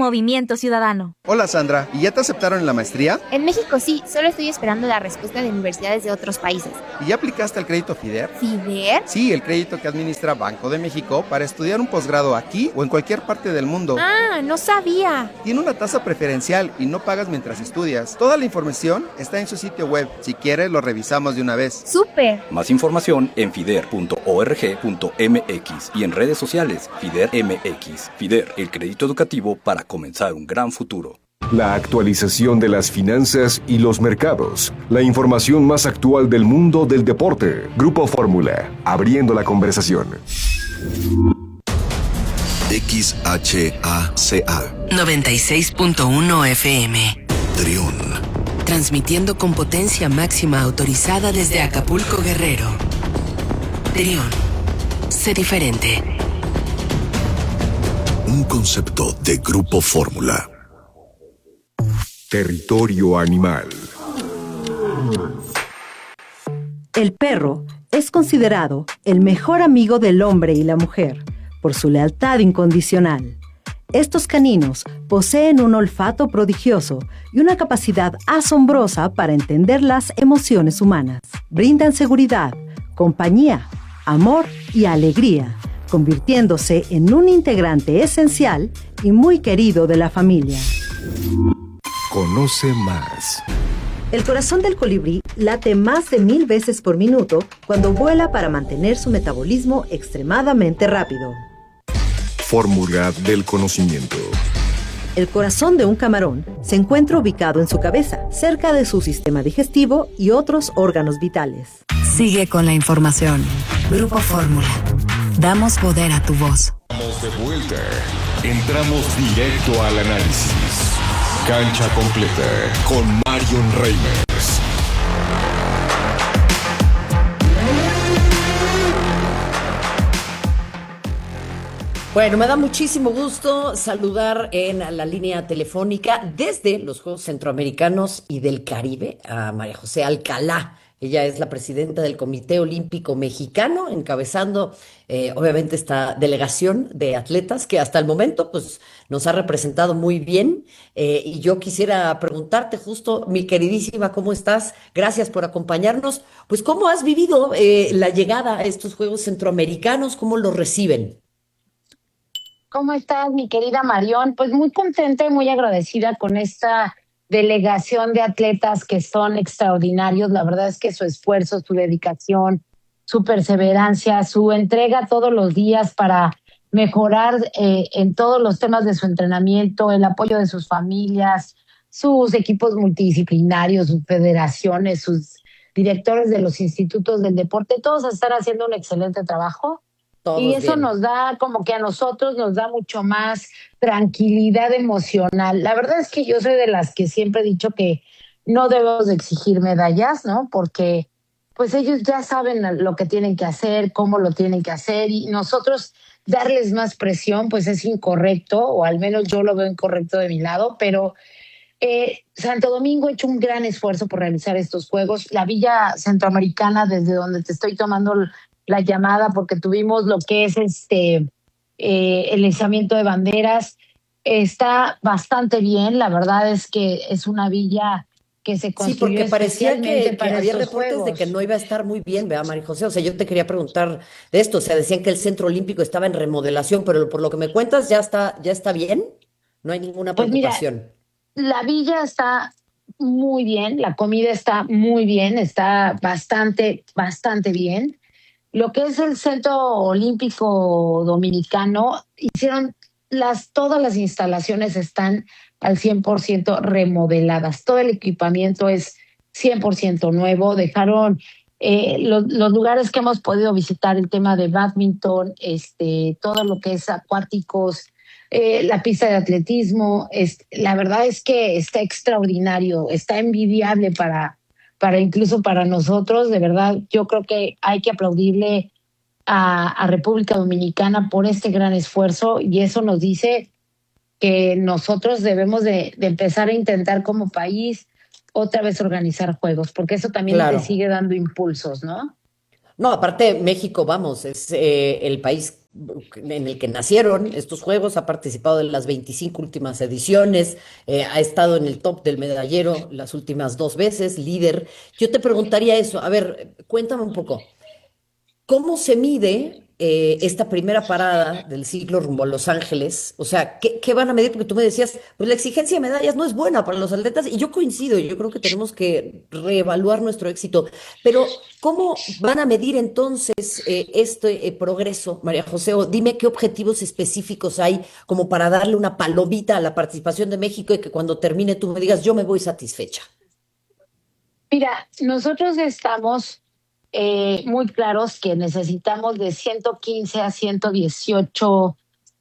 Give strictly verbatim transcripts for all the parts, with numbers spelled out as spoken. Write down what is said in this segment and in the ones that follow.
Movimiento Ciudadano. Hola Sandra, ¿y ya te aceptaron en la maestría? En México sí, solo estoy esperando la respuesta de universidades de otros países. ¿Y ya aplicaste al crédito FIDER? ¿FIDER? Sí, el crédito que administra Banco de México para estudiar un posgrado aquí o en cualquier parte del mundo. Ah, no sabía. Tiene una tasa preferencial y no pagas mientras estudias. Toda la información está en su sitio web. Si quieres, lo revisamos de una vez. ¡Súper! Más información en fider punto org punto mx y en redes sociales FIDER M X. FIDER, el crédito educativo para comenzar un gran futuro. La actualización de las finanzas y los mercados. La información más actual del mundo del deporte. Grupo Fórmula, abriendo la conversación. X H A C A noventa y seis punto uno F M. Trión. Transmitiendo con potencia máxima autorizada desde Acapulco, Guerrero. Trión. Sé diferente. Un concepto de Grupo Fórmula. Territorio animal. El perro es considerado el mejor amigo del hombre y la mujer por su lealtad incondicional. Estos caninos poseen un olfato prodigioso y una capacidad asombrosa para entender las emociones humanas. Brindan seguridad, compañía, amor y alegría, convirtiéndose en un integrante esencial y muy querido de la familia. Conoce más. El corazón del colibrí late más de mil veces por minuto cuando vuela para mantener su metabolismo extremadamente rápido. Fórmula del conocimiento. El corazón de un camarón se encuentra ubicado en su cabeza, cerca de su sistema digestivo y otros órganos vitales. Sigue con la información. Grupo Fórmula. Damos poder a tu voz. Estamos de vuelta. Entramos directo al análisis. Cancha completa con Marion Reimers. Bueno, me da muchísimo gusto saludar en la línea telefónica desde los Juegos Centroamericanos y del Caribe a María José Alcalá. Ella es la presidenta del Comité Olímpico Mexicano, encabezando eh, obviamente esta delegación de atletas que hasta el momento pues, nos ha representado muy bien. Eh, y yo quisiera preguntarte justo, mi queridísima, ¿cómo estás? Gracias por acompañarnos. Pues, ¿cómo has vivido eh, la llegada a estos Juegos Centroamericanos? ¿Cómo los reciben? ¿Cómo estás, mi querida Marión? Pues muy contenta y muy agradecida con esta delegación de atletas que son extraordinarios. La verdad es que su esfuerzo, su dedicación, su perseverancia, su entrega todos los días para mejorar eh, en todos los temas de su entrenamiento, el apoyo de sus familias, sus equipos multidisciplinarios, sus federaciones, sus directores de los institutos del deporte, todos están haciendo un excelente trabajo. Todos y eso bien. Nos da, como que a nosotros nos da mucho más tranquilidad emocional. La verdad es que yo soy de las que siempre he dicho que no debemos de exigir medallas, ¿no? Porque pues ellos ya saben lo que tienen que hacer, cómo lo tienen que hacer, y nosotros darles más presión pues es incorrecto, o al menos yo lo veo incorrecto de mi lado, pero eh, Santo Domingo ha hecho un gran esfuerzo por realizar estos juegos. La Villa Centroamericana, desde donde te estoy tomando la llamada, porque tuvimos lo que es este eh, el izamiento de banderas, está bastante bien. La verdad es que es una villa que se construyó. Sí, porque parecía que, que había reportes juegos. de que no iba a estar muy bien, ¿verdad, María José? O sea, yo te quería preguntar de esto. O sea, decían que el Centro Olímpico estaba en remodelación, pero por lo que me cuentas, ¿ya está, ya está bien? ¿No hay ninguna preocupación? Pues mira, la villa está muy bien, la comida está muy bien, está bastante, bastante bien. Lo que es el Centro Olímpico Dominicano, hicieron las, todas las instalaciones están al cien por ciento remodeladas. Todo el equipamiento es cien por ciento nuevo. Dejaron eh, los, los lugares que hemos podido visitar, el tema de bádminton, este, todo lo que es acuáticos, eh, la pista de atletismo. Es, la verdad es que está extraordinario, está envidiable para... para incluso para nosotros. De verdad, yo creo que hay que aplaudirle a, a República Dominicana por este gran esfuerzo, y eso nos dice que nosotros debemos de, de empezar a intentar como país otra vez organizar juegos, porque eso también Claro. te sigue dando impulsos, ¿no? No, aparte México, vamos, es eh, el país en el que nacieron estos juegos, ha participado en las veinticinco últimas ediciones, eh, ha estado en el top del medallero las últimas dos veces, líder. Yo te preguntaría eso, a ver, cuéntame un poco, ¿cómo se mide eh, esta primera parada del ciclo rumbo a Los Ángeles? O sea, ¿qué, qué van a medir? Porque tú me decías, pues la exigencia de medallas no es buena para los atletas, y yo coincido, yo creo que tenemos que reevaluar nuestro éxito, pero ¿cómo van a medir entonces eh, este eh, progreso, María José? O dime qué objetivos específicos hay como para darle una palomita a la participación de México y que cuando termine tú me digas, yo me voy satisfecha. Mira, nosotros estamos eh, muy claros que necesitamos de ciento quince a ciento dieciocho.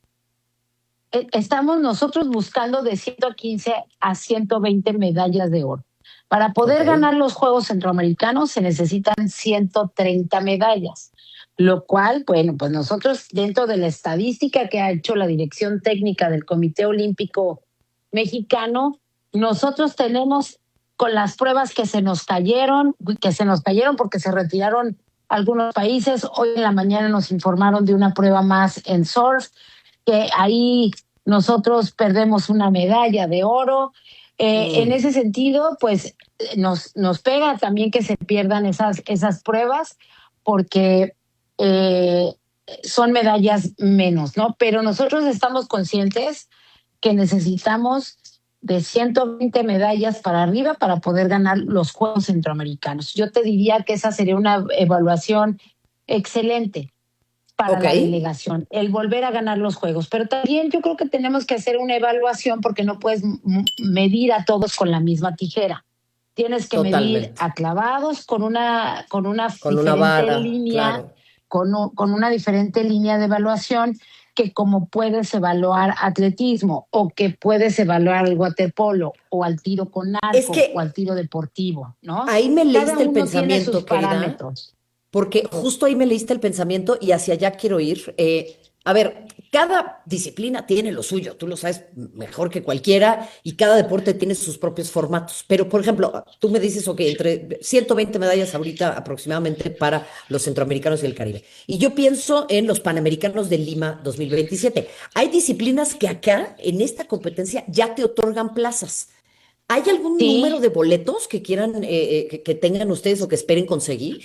Eh, estamos nosotros buscando de ciento quince a ciento veinte medallas de oro. Para poder Ok. ganar los Juegos Centroamericanos se necesitan ciento treinta medallas, lo cual, bueno, pues nosotros dentro de la estadística que ha hecho la Dirección Técnica del Comité Olímpico Mexicano, nosotros tenemos con las pruebas que se nos cayeron, que se nos cayeron porque se retiraron algunos países. Hoy en la mañana nos informaron de una prueba más en surf, que ahí nosotros perdemos una medalla de oro. Eh, Mm. En ese sentido, pues nos, nos pega también que se pierdan esas, esas pruebas porque eh, son medallas menos, ¿no? Pero nosotros estamos conscientes que necesitamos de ciento veinte medallas para arriba para poder ganar los Juegos Centroamericanos. Yo te diría que esa sería una evaluación excelente para Ok. la delegación, el volver a ganar los Juegos. Pero también yo creo que tenemos que hacer una evaluación porque no puedes m- medir a todos con la misma tijera. Tienes que medir Totalmente. a clavados con una, con una Con una diferente vara, línea, claro. con, un- con una diferente línea de evaluación que como puedes evaluar atletismo o que puedes evaluar el waterpolo o al tiro con Es arco que o al tiro deportivo, ¿no? ahí me Cada leíste el uno tiene sus pensamiento, querida. parámetros. Porque justo ahí me leíste el pensamiento y hacia allá quiero ir. Eh, a ver, cada disciplina tiene lo suyo, tú lo sabes mejor que cualquiera, y cada deporte tiene sus propios formatos. Pero, por ejemplo, tú me dices, ok, entre ciento veinte medallas ahorita aproximadamente para los centroamericanos y el Caribe. Y yo pienso en los Panamericanos de Lima dos mil veintisiete. Hay disciplinas que acá, en esta competencia, ya te otorgan plazas. ¿Hay algún Sí. número de boletos que quieran, eh, eh, que, que tengan ustedes o que esperen conseguir?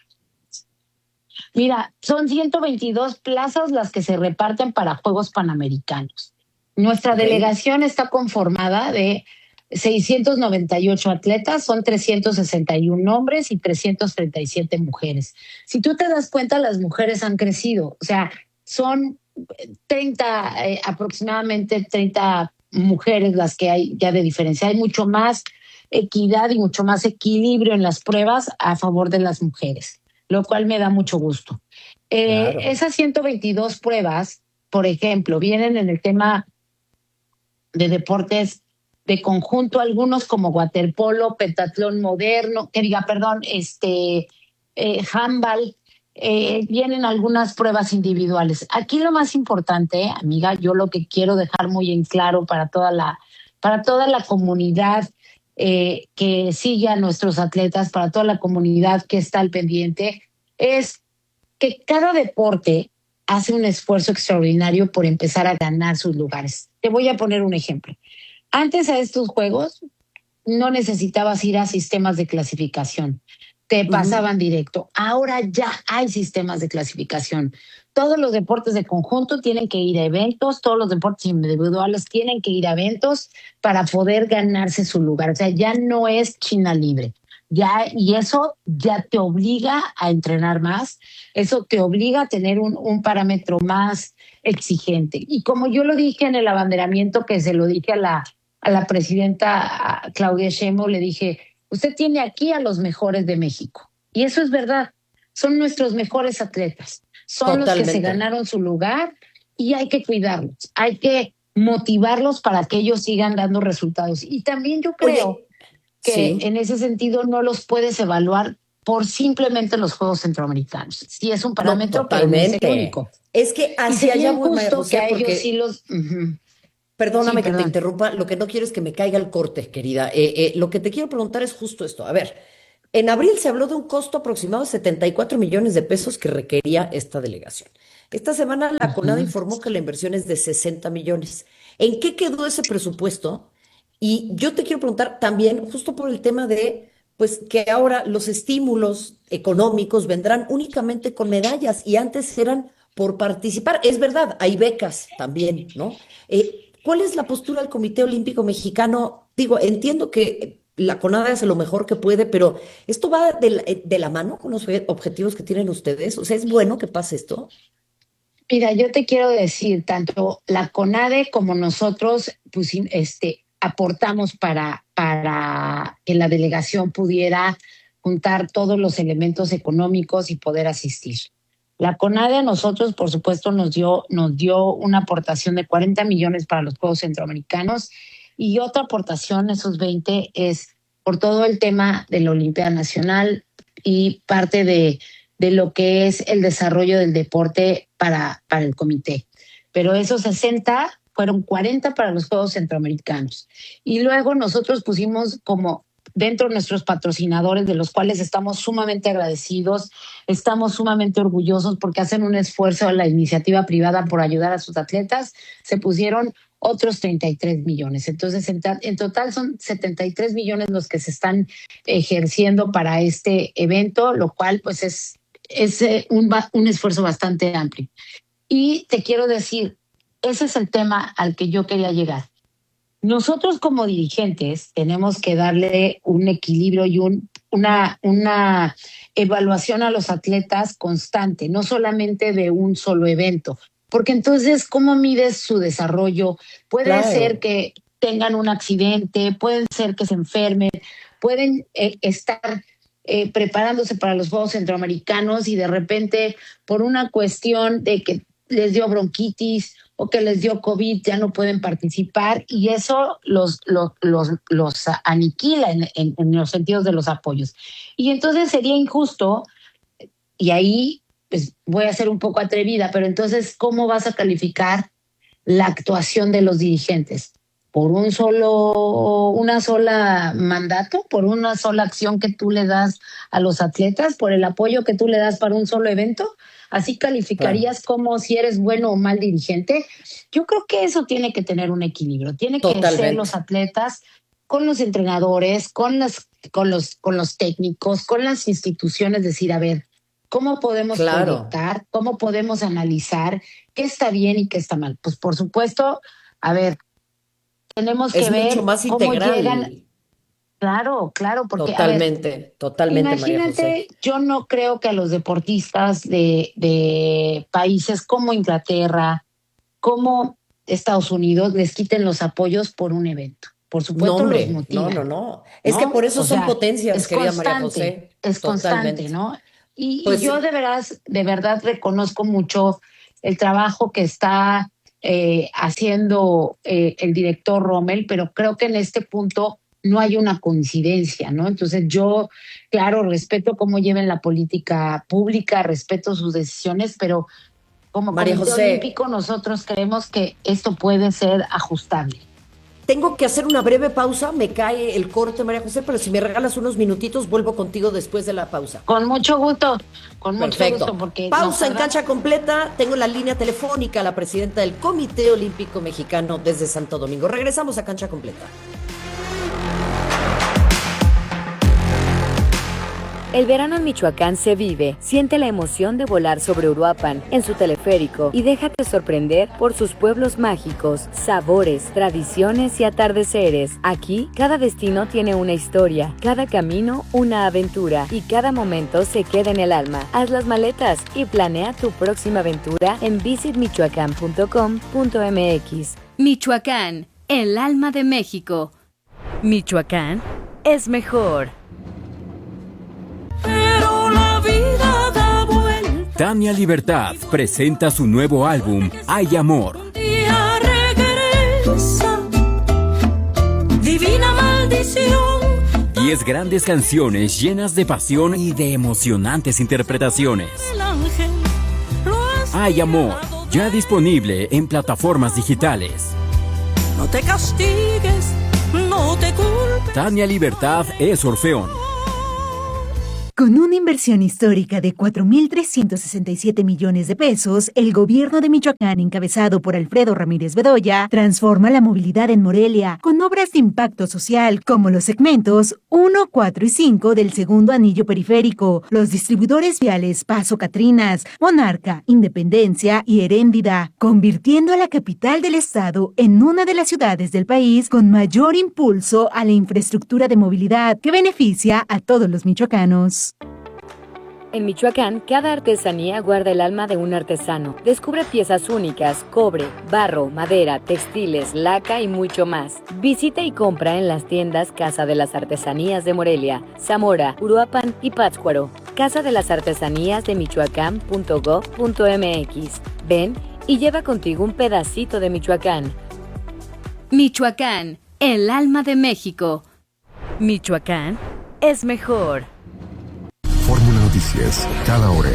Mira, son ciento veintidós plazas las que se reparten para Juegos Panamericanos. Nuestra Ok. delegación está conformada de seiscientos noventa y ocho atletas, son trescientos sesenta y uno hombres y trescientas treinta y siete mujeres. Si tú te das cuenta, las mujeres han crecido, o sea, son treinta, eh, aproximadamente treinta mujeres las que hay ya de diferencia. Hay mucho más equidad y mucho más equilibrio en las pruebas a favor de las mujeres, lo cual me da mucho gusto. Eh, Claro. Esas ciento veintidós pruebas, por ejemplo, vienen en el tema de deportes de conjunto, algunos como waterpolo, pentatlón moderno, que diga, perdón, este, eh, handball, eh, vienen algunas pruebas individuales. Aquí lo más importante, amiga, yo lo que quiero dejar muy en claro para toda la, para toda la comunidad eh, que sigue a nuestros atletas, para toda la comunidad que está al pendiente, es que cada deporte hace un esfuerzo extraordinario por empezar a ganar sus lugares. Te voy a poner un ejemplo. Antes a estos juegos no necesitabas ir a sistemas de clasificación, te pasaban directo. Ahora ya hay sistemas de clasificación. Todos los deportes de conjunto tienen que ir a eventos, todos los deportes individuales tienen que ir a eventos para poder ganarse su lugar. O sea, ya no es China libre. Ya, y eso ya te obliga a entrenar más, eso te obliga a tener un, un parámetro más exigente. Y como yo lo dije en el abanderamiento, que se lo dije a la, a la presidenta a Claudia Sheinbaum, le dije, usted tiene aquí a los mejores de México. Y eso es verdad, son nuestros mejores atletas, son los que se Totalmente. ganaron su lugar y hay que cuidarlos, hay que motivarlos para que ellos sigan dando resultados. Y también yo creo Oye, que sí. en ese sentido no los puedes evaluar por simplemente los Juegos Centroamericanos. Sí es un No, parámetro, pero no es el totalmente. único. Es que Y hacia sería allá voy, María injusto José, que a ellos porque sí los... Ujú. perdóname Sí, que te perdón. interrumpa, lo que no quiero es que me caiga el corte, querida. Eh, eh, lo que te quiero preguntar es justo esto. A ver, En abril se habló de un costo aproximado de setenta y cuatro millones de pesos que requería esta delegación. Esta semana la CONADE uh-huh. informó que la inversión es de sesenta millones. ¿En qué quedó ese presupuesto? Y yo te quiero preguntar también, justo por el tema de, pues, que ahora los estímulos económicos vendrán únicamente con medallas y antes eran por participar. Es verdad, hay becas también, ¿no? Eh, ¿Cuál es la postura del Comité Olímpico Mexicano? Digo, entiendo que la CONADE hace lo mejor que puede, pero ¿esto va de la, de la mano con los objetivos que tienen ustedes? O sea, ¿es bueno que pase esto? Mira, yo te quiero decir, tanto la CONADE como nosotros pues, este, aportamos para, para que la delegación pudiera juntar todos los elementos económicos y poder asistir. La CONADE a nosotros, por supuesto, nos dio, nos dio una aportación de cuarenta millones para los Juegos Centroamericanos y otra aportación, esos veinte, es por todo el tema de la Olimpiada Nacional y parte de, de lo que es el desarrollo del deporte para, para el comité. Pero esos sesenta fueron cuarenta para los Juegos Centroamericanos. Y luego nosotros pusimos como dentro de nuestros patrocinadores, de los cuales estamos sumamente agradecidos, estamos sumamente orgullosos porque hacen un esfuerzo a la iniciativa privada por ayudar a sus atletas, se pusieron otros treinta y tres millones. Entonces, en, en total son setenta y tres millones los que se están ejerciendo para este evento, lo cual pues es, es un, un esfuerzo bastante amplio. Y te quiero decir, ese es el tema al que yo quería llegar. Nosotros como dirigentes tenemos que darle un equilibrio y un, una, una evaluación a los atletas constante, no solamente de un solo evento, porque entonces, ¿cómo mides su desarrollo? Puede claro. ser que tengan un accidente, puede ser que se enfermen, pueden eh, estar eh, preparándose para los Juegos Centroamericanos y de repente por una cuestión de que les dio bronquitis o que les dio COVID, ya no pueden participar y eso los, los, los, los aniquila en, en, en los sentidos de los apoyos. Y entonces sería injusto, y ahí pues voy a ser un poco atrevida, pero entonces, ¿cómo vas a calificar la actuación de los dirigentes? ¿Por un solo, una sola mandato? ¿Por una sola acción que tú le das a los atletas? ¿Por el apoyo que tú le das para un solo evento? ¿Así calificarías claro. como si eres bueno o mal dirigente? Yo creo que eso tiene que tener un equilibrio. Tiene que Totalmente. ser los atletas con los entrenadores, con, las, con, los, con los técnicos, con las instituciones, decir, a ver, ¿cómo podemos claro. proyectar? ¿Cómo podemos analizar qué está bien y qué está mal? Pues por supuesto, a ver, tenemos que es ver mucho más cómo integral. llegan. Claro, claro, porque totalmente, a ver, totalmente. Imagínate, María José. Yo no creo que a los deportistas de, de países como Inglaterra, como Estados Unidos, les quiten los apoyos por un evento. Por supuesto, no, hombre, los motivan. No, no, no. Es ¿no? que por eso o son sea, potencias, querida María José. Es totalmente. constante, ¿no? Y, pues, y yo de verdad, de verdad reconozco mucho el trabajo que está eh, haciendo eh, el director Rommel, pero creo que en este punto no hay una coincidencia, ¿no? Entonces yo, claro, respeto cómo lleven la política pública, respeto sus decisiones, pero como María Comité José, Olímpico nosotros creemos que esto puede ser ajustable. Tengo que hacer una breve pausa, me cae el corte, María José, pero si me regalas unos minutitos, vuelvo contigo después de la pausa. Con mucho gusto, con Perfecto. mucho gusto. Porque pausa en Cancha Completa, tengo la línea telefónica a la presidenta del Comité Olímpico Mexicano desde Santo Domingo. Regresamos a Cancha Completa. El verano en Michoacán se vive. Siente la emoción de volar sobre Uruapan en su teleférico y déjate sorprender por sus pueblos mágicos, sabores, tradiciones y atardeceres. Aquí, cada destino tiene una historia, cada camino una aventura y cada momento se queda en el alma. Haz las maletas y planea tu próxima aventura en visit michoacán punto com punto m x. Michoacán, el alma de México. Michoacán es mejor. Pero la vida da vuelta. Tania Libertad presenta su nuevo álbum Hay Amor. Un día regresa, divina maldición. Diez grandes canciones llenas de pasión y de emocionantes interpretaciones. El ángel lo has Hay Amor, ya disponible en plataformas digitales. No te castigues, no te culpes. Tania Libertad es Orfeón. Con una inversión histórica de cuatro mil trescientos sesenta y siete millones de pesos, el gobierno de Michoacán, encabezado por Alfredo Ramírez Bedoya, transforma la movilidad en Morelia con obras de impacto social como los segmentos uno, cuatro y cinco del segundo anillo periférico, los distribuidores viales Paso Catrinas, Monarca, Independencia y Heréndida, convirtiendo a la capital del estado en una de las ciudades del país con mayor impulso a la infraestructura de movilidad que beneficia a todos los michoacanos. En Michoacán, cada artesanía guarda el alma de un artesano. Descubre piezas únicas, cobre, barro, madera, textiles, laca y mucho más. Visita y compra en las tiendas Casa de las Artesanías de Morelia, Zamora, Uruapan y Pátzcuaro. Casa de las Artesanías de Michoacán punto gob punto mx. Ven y lleva contigo un pedacito de Michoacán. Michoacán, el alma de México. Michoacán es mejor. Fórmula Noticias, cada hora.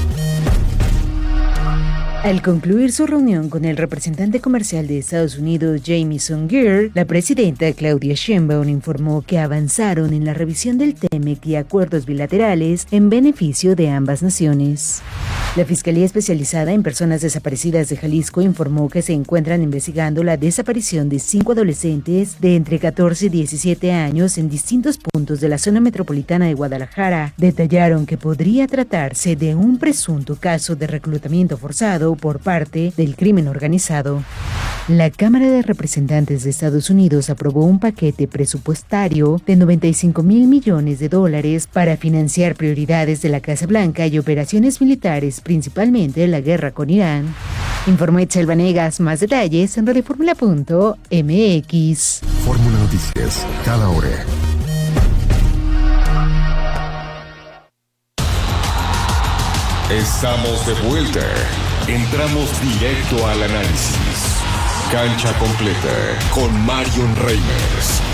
Al concluir su reunión con el representante comercial de Estados Unidos, Jamieson Greer, la presidenta Claudia Sheinbaum informó que avanzaron en la revisión del T M E C y acuerdos bilaterales en beneficio de ambas naciones. La Fiscalía Especializada en Personas Desaparecidas de Jalisco informó que se encuentran investigando la desaparición de cinco adolescentes de entre catorce y diecisiete años en distintos puntos de la zona metropolitana de Guadalajara. Detallaron que podría tratarse de un presunto caso de reclutamiento forzado por parte del crimen organizado. La Cámara de Representantes de Estados Unidos aprobó un paquete presupuestario de noventa y cinco mil millones de dólares para financiar prioridades de la Casa Blanca y operaciones militares, principalmente la guerra con Irán. Informó Itzel Vanegas. Más detalles en radioformula punto mx. Fórmula Noticias, cada hora. Estamos de vuelta. Entramos directo al análisis. Cancha completa con Marion Reimers.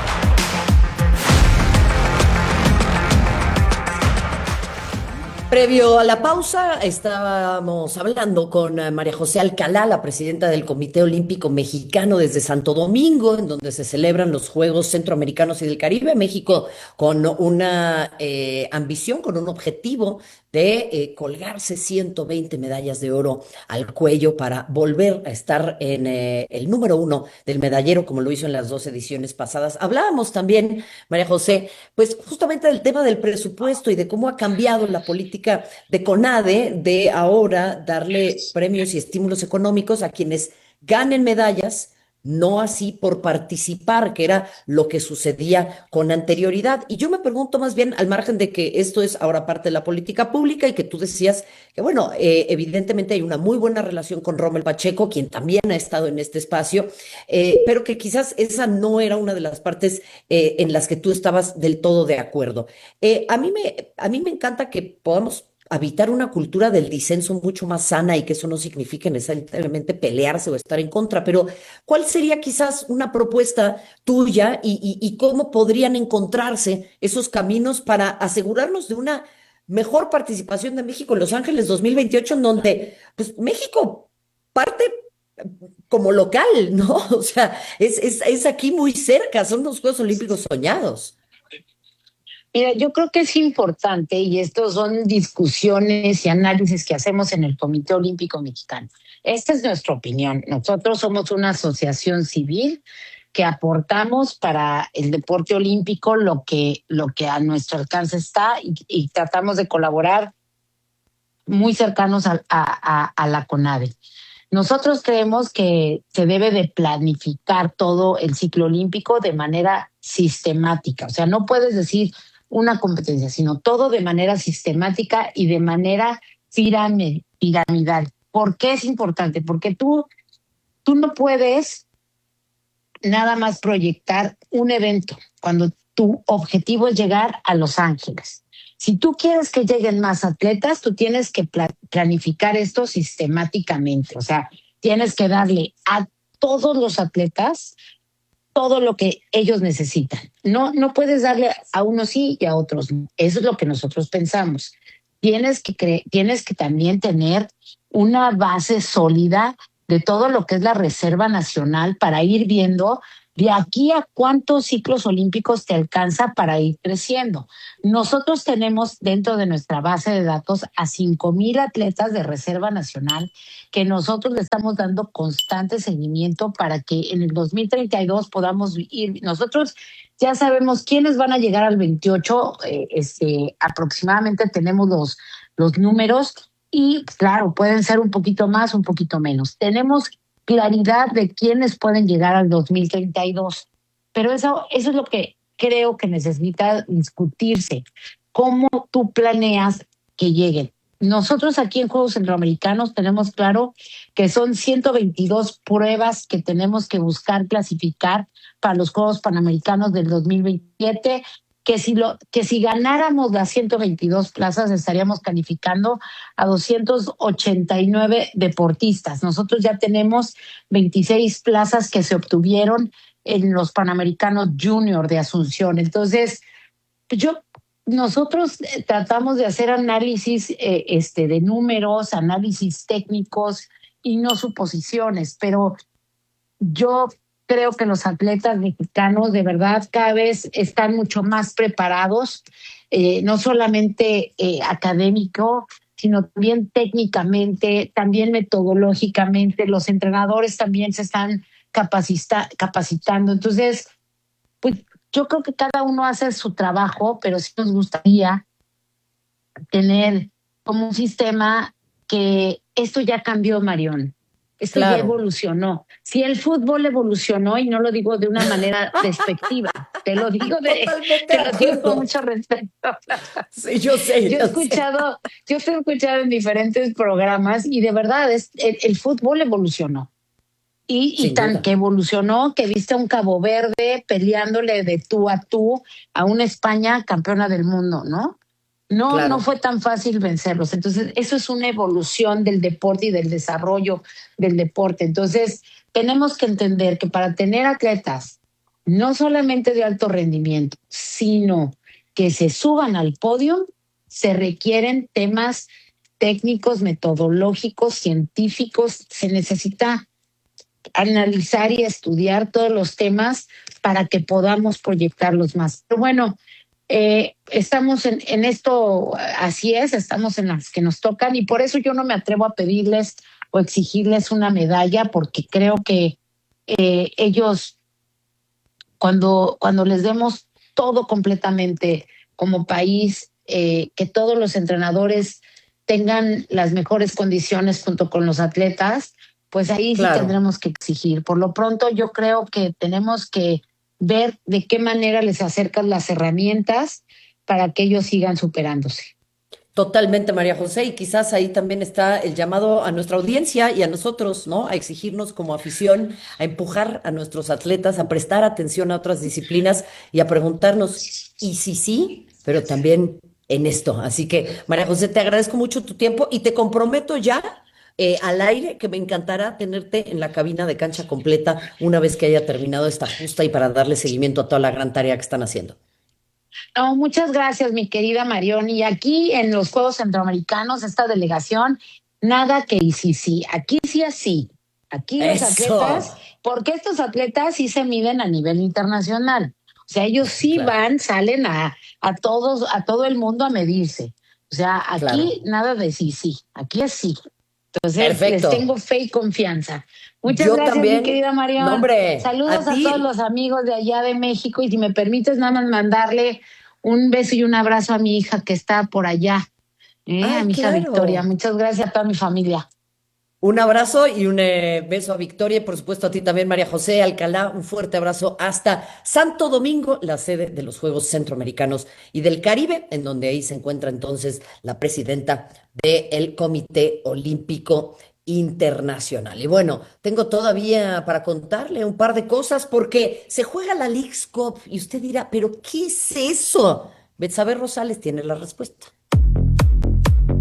Previo a la pausa, estábamos hablando con María José Alcalá, la presidenta del Comité Olímpico Mexicano desde Santo Domingo, en donde se celebran los Juegos Centroamericanos y del Caribe. México con una eh, ambición, con un objetivo de eh, colgarse ciento veinte medallas de oro al cuello para volver a estar en eh, el número uno del medallero, como lo hizo en las dos ediciones pasadas. Hablábamos también, María José, pues justamente del tema del presupuesto y de cómo ha cambiado la política de CONADE, de ahora darle premios y estímulos económicos a quienes ganen medallas, no así por participar, que era lo que sucedía con anterioridad. Y yo me pregunto más bien, al margen de que esto es ahora parte de la política pública y que tú decías que, bueno, eh, evidentemente hay una muy buena relación con Rommel Pacheco, quien también ha estado en este espacio, eh, pero que quizás esa no era una de las partes eh, en las que tú estabas del todo de acuerdo. Eh, a mí me, a mí me encanta que podamos habitar una cultura del disenso mucho más sana y que eso no signifique necesariamente pelearse o estar en contra, pero ¿cuál sería quizás una propuesta tuya y, y, y cómo podrían encontrarse esos caminos para asegurarnos de una mejor participación de México en Los Ángeles dos mil veintiocho, en donde pues México parte como local, ¿no? O sea, es, es, es aquí muy cerca, son los Juegos Olímpicos soñados. Mira, yo creo que es importante, y estos son discusiones y análisis que hacemos en el Comité Olímpico Mexicano. Esta es nuestra opinión. Nosotros somos una asociación civil que aportamos para el deporte olímpico lo que, lo que a nuestro alcance está y, y tratamos de colaborar muy cercanos a, a, a la CONADE. Nosotros creemos que se debe de planificar todo el ciclo olímpico de manera sistemática. O sea, no puedes decir una competencia, sino todo de manera sistemática y de manera piramidal. ¿Por qué es importante? Porque tú, tú no puedes nada más proyectar un evento cuando tu objetivo es llegar a Los Ángeles. Si tú quieres que lleguen más atletas, tú tienes que pla- planificar esto sistemáticamente. O sea, tienes que darle a todos los atletas todo lo que ellos necesitan. No, no puedes darle a unos sí y a otros no. Eso es lo que nosotros pensamos. Tienes que cre- tienes que también tener una base sólida de todo lo que es la Reserva Nacional para ir viendo De aquí a cuántos ciclos olímpicos te alcanza para ir creciendo. Nosotros tenemos dentro de nuestra base de datos a cinco mil atletas de reserva nacional que nosotros le estamos dando constante seguimiento para que en el dos mil treinta y dos podamos ir. Nosotros ya sabemos quiénes van a llegar al veintiocho, eh, este, aproximadamente tenemos los, los números y claro, pueden ser un poquito más, un poquito menos. Tenemos claridad de quiénes pueden llegar al dos mil treinta y dos. Pero eso, eso es lo que creo que necesita discutirse. ¿Cómo tú planeas que lleguen? Nosotros aquí en Juegos Centroamericanos tenemos claro que son ciento veintidós pruebas que tenemos que buscar clasificar para los Juegos Panamericanos del dos mil veintisiete, que si, lo, que si ganáramos las ciento veintidós plazas estaríamos calificando a doscientos ochenta y nueve deportistas. Nosotros ya tenemos veintiséis plazas que se obtuvieron en los Panamericanos Junior de Asunción. Entonces, yo, nosotros tratamos de hacer análisis eh, este, de números, análisis técnicos y no suposiciones, pero yo creo que los atletas mexicanos de verdad cada vez están mucho más preparados, eh, no solamente eh, académico, sino también técnicamente, también metodológicamente. Los entrenadores también se están capacita- capacitando. Entonces, pues yo creo que cada uno hace su trabajo, pero sí nos gustaría tener como un sistema que esto ya cambió, Marión. Esto Claro. ya evolucionó. Si el fútbol evolucionó, y no lo digo de una manera despectiva, te lo digo de, Totalmente te de lo digo acuerdo. con mucho respeto. Sí, yo sé. Yo yo he sé. escuchado, yo te he escuchado en diferentes programas y de verdad es, el, el fútbol evolucionó. Y, y Sin tan duda. que evolucionó que viste a un Cabo Verde peleándole de tú a tú a una España campeona del mundo, ¿no? No, Claro. no fue tan fácil vencerlos. Entonces, eso es una evolución del deporte y del desarrollo del deporte. Entonces, tenemos que entender que para tener atletas, no solamente de alto rendimiento, sino que se suban al podio, se requieren temas técnicos, metodológicos, científicos. Se necesita analizar y estudiar todos los temas para que podamos proyectarlos más. Pero bueno, eh, estamos en, en esto, así es, estamos en las que nos tocan y por eso yo no me atrevo a pedirles o exigirles una medalla porque creo que eh, ellos, cuando, cuando les demos todo completamente como país, eh, que todos los entrenadores tengan las mejores condiciones junto con los atletas, pues ahí Claro. sí tendremos que exigir. Por lo pronto yo creo que tenemos que ver de qué manera les acercan las herramientas para que ellos sigan superándose. Totalmente, María José, y quizás ahí también está el llamado a nuestra audiencia y a nosotros, ¿no? A exigirnos como afición, a empujar a nuestros atletas, a prestar atención a otras disciplinas y a preguntarnos, ¿y si sí? Pero también en esto. Así que, María José, te agradezco mucho tu tiempo y te comprometo ya eh, al aire que me encantará tenerte en la cabina de Cancha Completa una vez que haya terminado esta justa y para darle seguimiento a toda la gran tarea que están haciendo. No, muchas gracias, mi querida Marión. Y aquí en los Juegos Centroamericanos, esta delegación, nada que y sí, sí. Aquí sí así. Aquí los Eso. atletas, porque estos atletas sí se miden a nivel internacional. O sea, ellos sí Claro. van, salen a, a todos, a todo el mundo a medirse. O sea, aquí Claro. nada de sí, sí. Aquí es sí. Entonces, Perfecto. les tengo fe y confianza. Muchas Yo gracias, también. mi querida Marión. No, hombre, Saludos a a, ti. todos los amigos de allá de México. Y si me permites, nada más mandarle un beso y un abrazo a mi hija que está por allá, ¿eh? Ay, a mi hija claro. Victoria. Muchas gracias a toda mi familia. Un abrazo y un eh, beso a Victoria y por supuesto a ti también, María José Alcalá. Un fuerte abrazo hasta Santo Domingo, la sede de los Juegos Centroamericanos y del Caribe, en donde ahí se encuentra entonces la presidenta del Comité Olímpico Internacional. Y bueno, tengo todavía para contarle un par de cosas porque se juega la Leagues Cup y usted dirá, ¿pero qué es eso? Betsabe Rosales tiene la respuesta.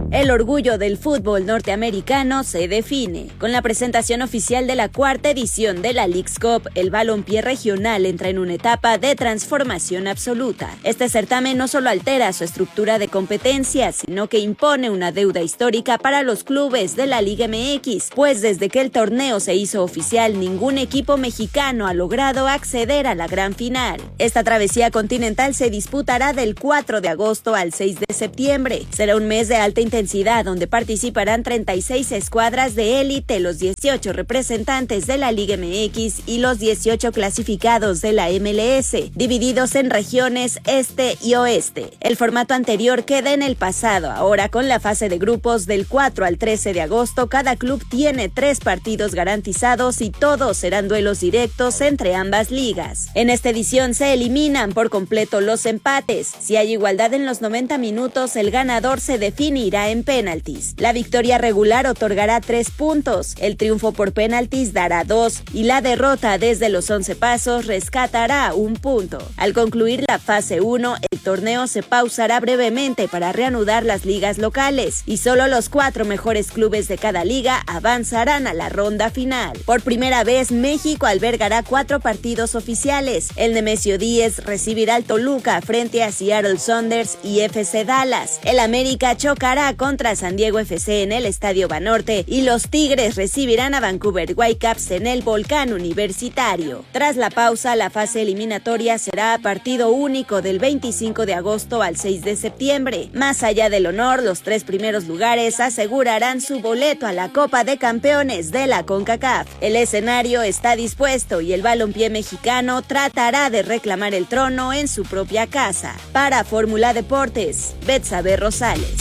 El orgullo del fútbol norteamericano se define. Con la presentación oficial de la cuarta edición de la Leagues Cup, el balompié regional entra en una etapa de transformación absoluta. Este certamen no solo altera su estructura de competencia, sino que impone una deuda histórica para los clubes de la Liga M X, pues desde que el torneo se hizo oficial, ningún equipo mexicano ha logrado acceder a la gran final. Esta travesía continental se disputará del cuatro de agosto al seis de septiembre. Será un mes de alta intensidad donde participarán treinta y seis escuadras de élite, los dieciocho representantes de la Liga M X y los dieciocho clasificados de la M L S, divididos en regiones este y oeste. El formato anterior queda en el pasado. Ahora, con la fase de grupos del cuatro al trece de agosto, cada club tiene tres partidos garantizados y todos serán duelos directos entre ambas ligas. En esta edición se eliminan por completo los empates. Si hay igualdad en los noventa minutos, el ganador se definirá en penaltis. La victoria regular otorgará tres puntos, el triunfo por penaltis dará dos y la derrota desde los once pasos rescatará un punto. Al concluir la fase uno, el torneo se pausará brevemente para reanudar las ligas locales y solo los cuatro mejores clubes de cada liga avanzarán a la ronda final. Por primera vez, México albergará cuatro partidos oficiales. El Nemesio Díez recibirá al Toluca frente a Seattle Sounders y F C Dallas. El América chocará contra San Diego F C en el Estadio Banorte y los Tigres recibirán a Vancouver Whitecaps en el Volcán Universitario. Tras la pausa, la fase eliminatoria será a partido único del veinticinco de agosto al seis de septiembre. Más allá del honor, los tres primeros lugares asegurarán su boleto a la Copa de Campeones de la CONCACAF. El escenario está dispuesto y el balompié mexicano tratará de reclamar el trono en su propia casa. Para Fórmula Deportes, Betsabe Rosales.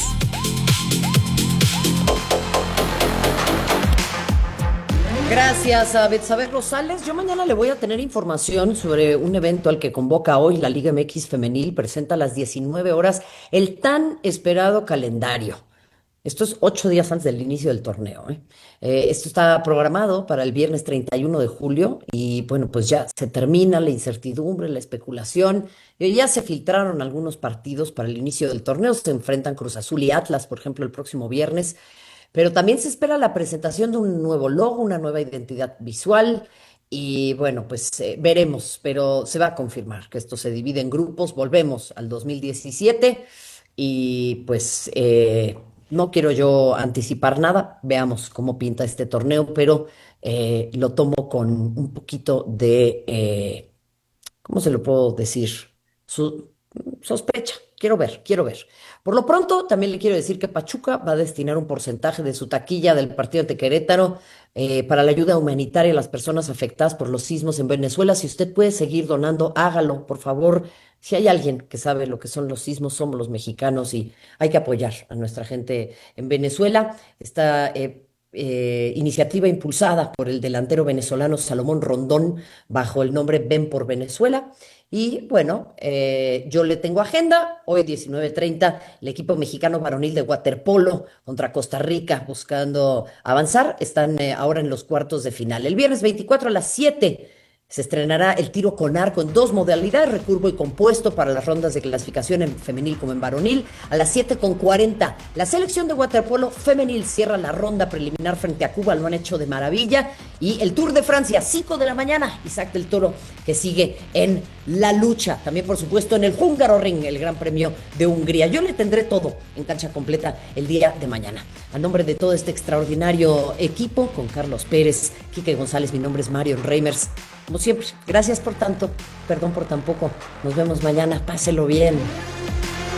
Gracias a Betsabe Rosales. Yo mañana le voy a tener información sobre un evento al que convoca hoy la Liga M X Femenil. Presenta a las diecinueve horas el tan esperado calendario. Esto es ocho días antes del inicio del torneo, ¿eh? Eh, esto está programado para el viernes treinta y uno de julio y bueno, pues ya se termina la incertidumbre, la especulación. Eh, ya se filtraron algunos partidos para el inicio del torneo. Se enfrentan Cruz Azul y Atlas, por ejemplo, el próximo viernes. Pero también se espera la presentación de un nuevo logo, una nueva identidad visual y bueno, pues eh, veremos, pero se va a confirmar que esto se divide en grupos. Volvemos al dos mil diecisiete y pues eh, no quiero yo anticipar nada. Veamos cómo pinta este torneo, pero eh, lo tomo con un poquito de, eh, ¿cómo se lo puedo decir? Su, sospecha. Quiero ver, quiero ver. Por lo pronto, también le quiero decir que Pachuca va a destinar un porcentaje de su taquilla del partido ante Querétaro eh, para la ayuda humanitaria a las personas afectadas por los sismos en Venezuela. Si usted puede seguir donando, hágalo, por favor. Si hay alguien que sabe lo que son los sismos, somos los mexicanos y hay que apoyar a nuestra gente en Venezuela. Esta eh, eh, iniciativa impulsada por el delantero venezolano Salomón Rondón bajo el nombre Ven por Venezuela. Y bueno, eh, yo le tengo agenda, hoy diecinueve treinta, el equipo mexicano varonil de waterpolo contra Costa Rica buscando avanzar, están eh, ahora en los cuartos de final. El viernes veinticuatro a las siete se estrenará el tiro con arco en dos modalidades, recurvo y compuesto para las rondas de clasificación en femenil como en varonil. A las siete con cuarenta, la selección de waterpolo femenil cierra la ronda preliminar frente a Cuba, lo han hecho de maravilla. Y el Tour de Francia, cinco de la mañana, Isaac del Toro, que sigue en la lucha. También, por supuesto, en el Hungaroring, el Gran Premio de Hungría. Yo le tendré todo en cancha completa el día de mañana. A nombre de todo este extraordinario equipo, con Carlos Pérez, Quique González, mi nombre es Marion Reimers. Como siempre, gracias por tanto, perdón por tan poco. Nos vemos mañana, páselo bien.